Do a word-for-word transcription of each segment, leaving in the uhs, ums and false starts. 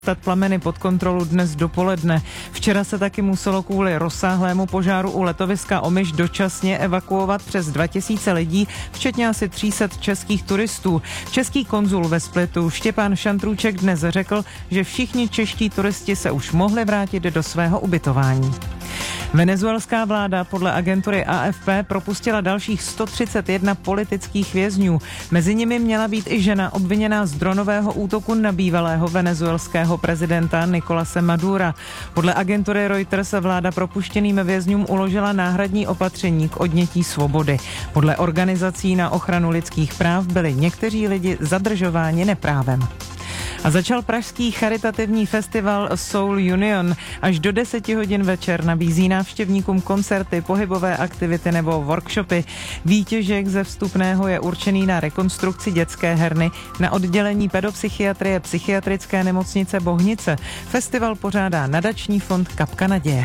dostat plameny pod kontrolu dnes dopoledne. Včera se taky muselo kvůli rozsáhlému požáru u letoviska Omyš dočasně evakuovat přes dva tisíce lidí, včetně asi tři sta českých turistů. Český konzul ve Splitu Štěpán Šantrůček dnes řekl, že všichni čeští turisti se už mohli vrátit do svého ubytování. Venezuelská vláda podle agentury A F P propustila dalších sto třicet jedna politických vězňů. Mezi nimi měla být i žena obviněná z dronového útoku na bývalého venezuelského prezidenta Nicolase Madura. Podle agentury Reuters vláda propuštěným vězňům uložila náhradní opatření k odnětí svobody. Podle organizací na ochranu lidských práv byli někteří lidi zadržováni neprávem. A začal pražský charitativní festival Soul Union. Až do deseti hodin večer nabízí návštěvníkům koncerty, pohybové aktivity nebo workshopy. Výtěžek ze vstupného je určený na rekonstrukci dětské herny na oddělení pedopsychiatrie psychiatrické nemocnice Bohnice. Festival pořádá nadační fond Kapka naděje.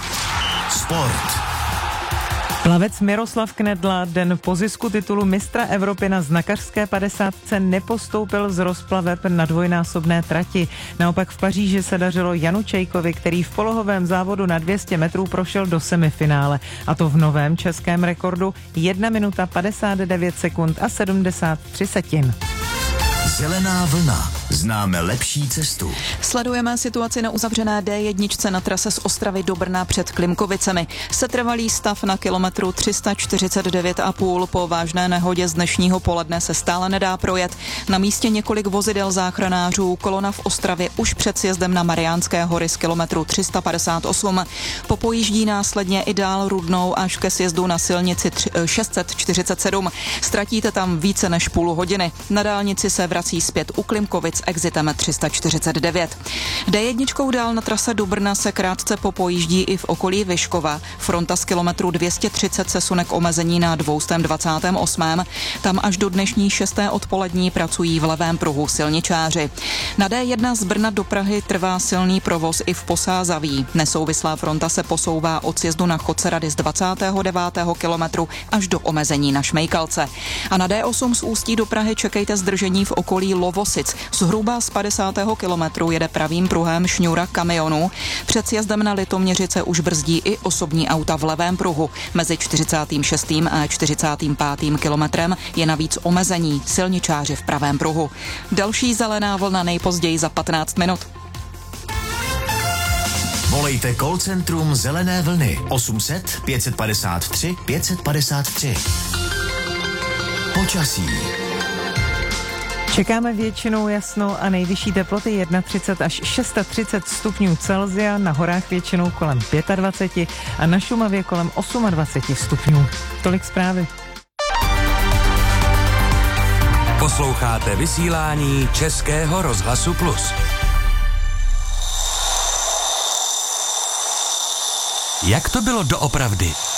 Sport. Plavec Miroslav Knedla den po zisku titulu mistra Evropy na znakařské padesátce nepostoupil z rozplaveb na dvojnásobné trati. Naopak v Paříži se dařilo Janu Čejkovi, který v polohovém závodu na dvě stě metrů prošel do semifinále. A to v novém českém rekordu jedna minuta padesát devět sekund a sedmdesát tři setin. Zelená vlna. Známe lepší cestu. Sledujeme situaci na uzavřené D jedna na trase z Ostravy do Brna před Klimkovicemi. Setrvalý stav na kilometru tři sta čtyřicet devět a půl. Po vážné nehodě z dnešního poledne se stále nedá projet. Na místě několik vozidel záchranářů. Kolona v Ostravě už před sjezdem na Mariánské hory z kilometru tři sta padesát osm. Popojíždí následně i dál Rudnou až ke sjezdu na silnici šest set čtyřicet sedm. Ztratíte tam více než půl hodiny. Na dálnici se vrací zpět u Klimkovic exitem tři sta čtyřicet devět. D jedna dál na trase do Brna se krátce popojíždí i v okolí Vyškova. Fronta z kilometru dvě stě třicet se sune k omezení na dvě stě dvacet osm. Tam až do dnešní šesté odpolední pracují v levém pruhu silničáři. Na D jedna z Brna do Prahy trvá silný provoz i v Posázaví. Nesouvislá fronta se posouvá od sjezdu na Chodcerady z dvacátého devátého kilometru až do omezení na Šmejkalce. A na D osm z Ústí do Prahy čekejte zdržení v okolí Lovosic. Zhruba z padesátého kilometru jede pravým pruhem šňůra kamionů. Před sjezdem na Litoměřice už brzdí i osobní auta v levém pruhu. Mezi čtyřicátým šestým a čtyřicátým pátým kilometrem je navíc omezení, silničáři v pravém pruhu. Další zelená vlna nejpozději za patnáct minut. Volejte call centrum Zelené vlny osm set pět set padesát tři pět set padesát tři. Počasí. Čekáme většinou jasno a nejvyšší teploty třicet jedna až třicet šest stupňů Celsia, na horách většinou kolem dvacet pět a na Šumavě kolem dvacet osm stupňů. Tolik zprávy. Posloucháte vysílání Českého rozhlasu Plus. Jak to bylo doopravdy?